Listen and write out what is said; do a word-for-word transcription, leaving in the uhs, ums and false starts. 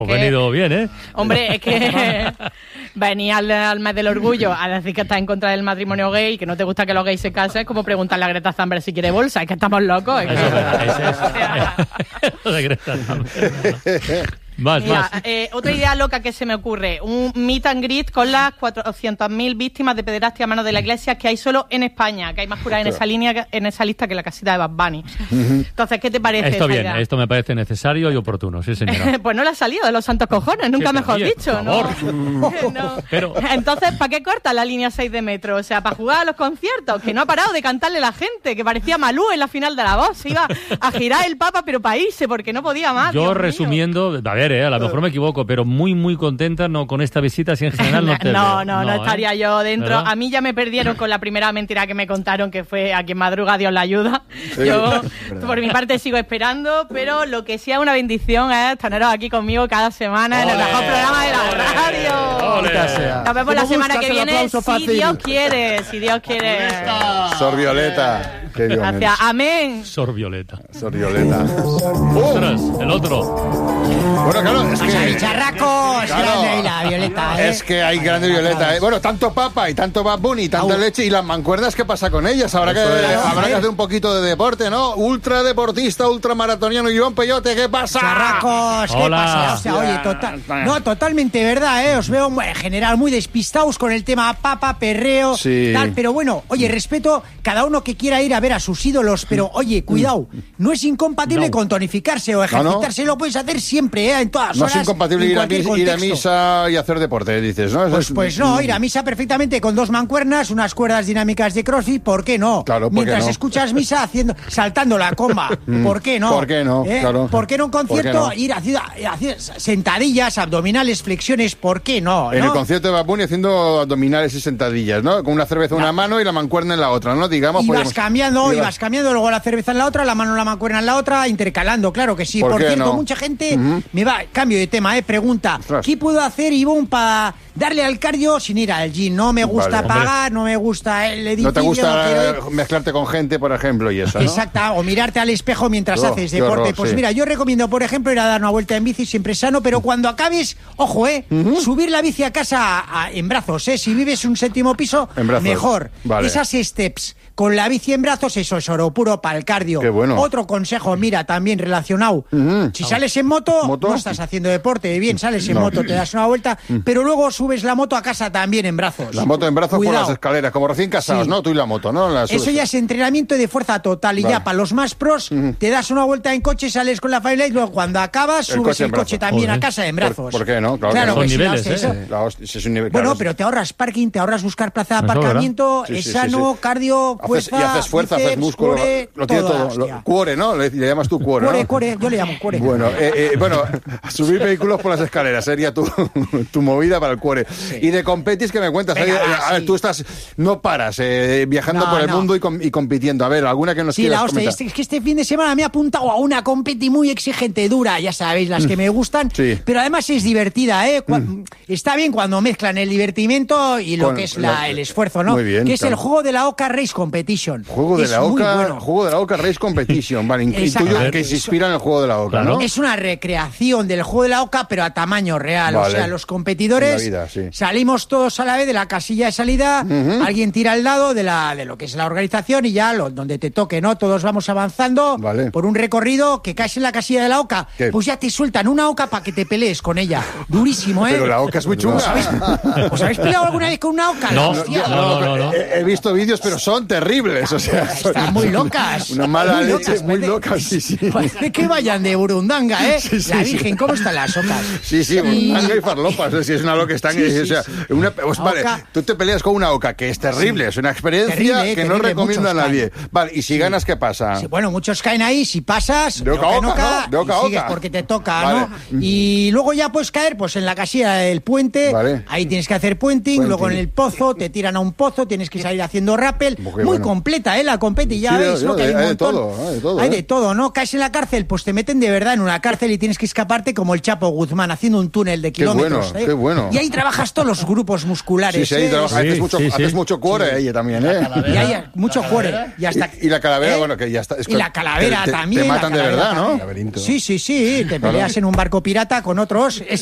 Has venido bien, ¿eh? Hombre, es que venir al, al mes del orgullo a decir que estás en contra del matrimonio gay, que no te gusta que los gays se casen, es como preguntarle a Greta Thunberg si quiere bolsa. Es que estamos locos. Es que... Eso es verdad, eso es. O sea... Lo de Greta Thunberg. Más, Mira, más. Eh, otra idea loca que se me ocurre, un meet and greet con las cuatrocientas mil víctimas de pederastia a manos de la iglesia que hay solo en España, que hay más curas en esa línea, en esa lista que la casita de Bad Bunny. Entonces, ¿qué te parece Esto esa bien, idea? esto me parece necesario y oportuno, sí señora. Pues no le ha salido de los santos cojones, nunca Sí, mejor oye, dicho, por ¿no? favor. No. Pero... Entonces, ¿para qué corta la línea seis de metro? O sea, para jugar a los conciertos, que no ha parado de cantarle la gente, que parecía Malú en la final de La Voz, se iba a girar el Papa, pero para irse, porque no podía más. Yo Dios resumiendo, mío. a ver, eh, a lo mejor me equivoco, pero muy, muy contenta no con esta visita, si en general no te no, veo. no, no, estaría ¿eh? yo dentro. ¿Verdad? A mí ya me perdieron con la primera mentira que me contaron, que fue a quien madruga Dios la ayuda. Sí, Yo, verdad. por mi parte, sigo esperando, pero lo que sí es una bendición es teneros aquí conmigo cada semana en el ¡Ole! mejor programa de la radio. ¡Ole! Nos vemos la ¿Cómo semana buscas que el viene, aplauso si fácil? Dios quiere, si Dios quiere. Sor Violeta. Qué bien Gracias, amén. Sor Violeta. eres. Sor Violeta. Ostras, el otro. Bueno, claro, es que... Bicharracos, Claro. grande ahí la Violeta, ¿eh? Es que hay grande Violeta, ¿eh? Bueno, tanto Papa y tanto Bad Bunny y tanta Au. leche. ¿Y las mancuernas qué pasa con ellas? Habrá que, Eso es. habrá que hacer un poquito de deporte, ¿no? Ultra deportista, ultramaratoniano Iván Peyote, ¿qué pasa? Charracos, ¿qué Hola. pasa? O sea, oye, total, no, totalmente verdad, ¿eh? Os veo en general muy despistados con el tema papa, perreo, Sí. tal, pero bueno, oye, respeto cada uno que quiera ir a ver a sus ídolos, pero oye, cuidado, no es incompatible No. con tonificarse o ejercitarse, lo puedes hacer siempre, ¿eh? En todas No horas. es incompatible en ir a, cualquier mis- ir a contexto. misa y hacer deporte, dices, ¿no? Eso Pues, es- pues no, ir a misa perfectamente con dos mancuernas, unas cuerdas dinámicas de CrossFit, ¿por qué no? Claro, ¿por qué Mientras no? escuchas misa haciendo, saltando la comba, ¿por qué no? ¿Por qué no? ¿Eh? Claro. ¿Por qué no un ¿Por qué concierto no? ir haciendo, haciendo sentadillas, abdominales, flexiones, ¿por qué no? En ¿no? el concierto de Bad Bunny haciendo abdominales y sentadillas, ¿no? Con una cerveza en una mano y la mancuerna en la otra, ¿no? Digamos, Y vas podríamos- cambiando, y ibas- vas cambiando, luego la cerveza en la otra, la mano la mancuerna en la otra, intercalando, claro que sí. ¿Por Por, qué cierto, no? mucha gente me va, cambio de tema, eh, pregunta, Ostras. ¿qué puedo hacer, Ivonne, para darle al cardio sin ir al gym? No me gusta Vale. pagar, no me gusta el edificio, ¿No te gusta quiero ir. eh, mezclarte con gente, por ejemplo, y eso, ¿no? Exacta, o mirarte al espejo mientras Oh, haces qué deporte. horror, Pues sí. mira, yo recomiendo, por ejemplo, ir a dar una vuelta en bici, siempre sano, pero cuando acabes, ojo, eh, subir la bici a casa a- a- en brazos, eh, si vives un séptimo piso, En brazos, mejor. vale. Esas steps con la bici en brazos, eso es oro puro para el cardio. Qué bueno. Otro consejo, mira, también relacionado. Si sales en moto, ¿Moto? no estás haciendo deporte, bien, sales en No. moto, te das una vuelta, pero luego subes la moto a casa también en brazos. La moto en brazos por Cuidado. las escaleras, como recién casados, Sí. ¿no? Tú y la moto, ¿no? La Eso subes. ya es entrenamiento de fuerza total y Vale. ya para los más pros te das una vuelta en coche, sales con la familia y luego cuando acabas El subes coche en el coche brazos. también Joder. a casa en ¿Por- brazos. por qué no? Claro Claro que que Son sí, niveles, la hostia, ¿eh? eso- La hostia, ese es un nivel, Bueno, claro, pero te ahorras parking, te ahorras buscar plaza de Eso, aparcamiento, Sí, es sí, sí, sano, sí. cardio, Haces- fuerza, y haces fuerza, haces bíceps, músculo, core, lo tiene toda, todo. Lo- hostia. cuore, ¿no? Le, le llamas tú cuore, Cuore, ¿no? cuore, yo le llamo cuore. Bueno, eh, eh, bueno, subir vehículos por las escaleras sería tu, tu movida para el cuore. Y de competis, que me cuentas? Venga, Ahí, va, eh, a ver, sí. tú estás, no paras, eh, viajando No, por el no. mundo y, com- y compitiendo. A ver, alguna que nos Sí, quieras la hostia, comentar. es, es que este fin de semana me he apuntado a una competi muy exigente, dura, ya sabéis, las que me gustan, Sí. pero además es divertida, ¿eh? Cua- Está bien cuando mezclan el divertimento y lo Con que es la- la- el esfuerzo, ¿no? Muy bien, que es claro. el juego de la Oca Race Competition. Juego de Es la muy Oca, bueno. juego de la Oca Race Competition, vale, Exacto. intuyo A ver. que se inspira en el juego de la Oca, Claro. ¿no? Es una recreación del juego de la Oca, pero a tamaño real. Vale. O sea, los competidores En la vida, sí. salimos todos a la vez de la casilla de salida, alguien tira al lado de la de lo que es la organización y ya lo, donde te toque, ¿no? Todos vamos avanzando Vale. por un recorrido que caes en la casilla de la Oca. ¿Qué? Pues ya te sueltan una Oca para que te pelees con ella. Durísimo, ¿eh? Pero la Oca es muy chunga. ¿Os habéis, os habéis peleado alguna vez con una Oca? No, Hostia. no, no, no, no. He, he visto vídeos, pero son terribles, o sea... son- Están muy locas. Una mala Muy leche, locas, muy parece- locas, sí, sí. Parece que vayan de Burundanga, ¿eh? Sí, sí, la sí. Virgen, ¿cómo están las Ocas? Sí, sí, Y- manga y farlopas, si es una loca están, Sí, sí, o sea, sí. una, pues, vale, Oca. tú te peleas con una oca que es terrible, es una experiencia Terrible, eh, que no terrible, recomiendo a muchos nadie. caen. Vale, y si ganas, ¿qué pasa? Sí, bueno, muchos caen ahí, si pasas, De oca a en oca, ¿no? De oca a y sigues oca. porque te toca, Vale. ¿no? Y luego ya puedes caer pues en la casilla del puente, Vale. ahí tienes que hacer puenting, Puenting. luego en el pozo, te tiran a un pozo, tienes que salir haciendo rappel, Qué muy bueno. completa, ¿eh? La competi, ya Sí, veis, yo- ¿no? Que hay un hay de montón. todo, hay de todo, Hay ¿eh? de todo, ¿no? Caes en la cárcel, pues te meten de verdad en una cárcel y tienes tienes que escaparte como el Chapo Guzmán, haciendo un túnel de Qué kilómetros. bueno, ¿eh? qué bueno. Y ahí trabajas todos los grupos musculares. Sí, sí, ahí ¿eh? trabaja, haces Sí, mucho, sí, sí. haces mucho cuore ahí también, ¿eh? Y hay mucho cuore. Y, hasta, Y, y la calavera, ¿eh? bueno, que ya está. es Y la que calavera te- te- también. Te matan la de calavera verdad, ¿no? también. Sí, sí, sí. Te peleas en un barco pirata con otros. Es